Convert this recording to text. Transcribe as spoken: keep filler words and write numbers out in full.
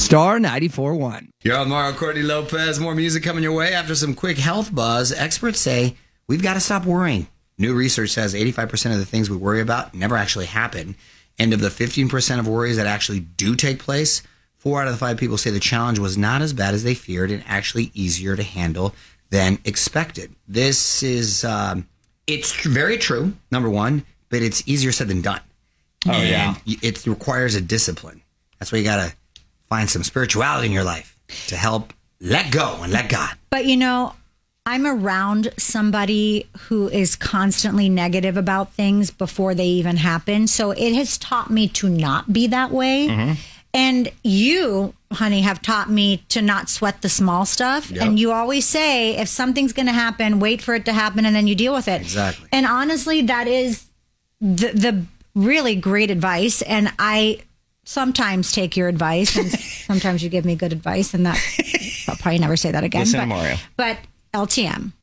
Star ninety-four point one. You're on Mario Courtney Lopez. More music coming your way after some quick health buzz. Experts say we've got to stop worrying. New research says eighty-five percent of the things we worry about never actually happen. And of the fifteen percent of worries that actually do take place, four out of the five people say the challenge was not as bad as they feared and actually easier to handle than expected. This is, um, it's very true, number one, but it's easier said than done. Oh, and yeah. It requires a discipline. That's why you got to find some spirituality in your life to help let go and let God. But, you know, I'm around somebody who is constantly negative about things before they even happen. So it has taught me to not be that way. Mm-hmm. And you, honey, have taught me to not sweat the small stuff. Yep. And you always say, if something's going to happen, wait for it to happen and then you deal with it. Exactly. And honestly, that is the, the really great advice. And I sometimes take your advice and sometimes you give me good advice. And that I'll probably never say that again. Listen but, to Mario. But L T M.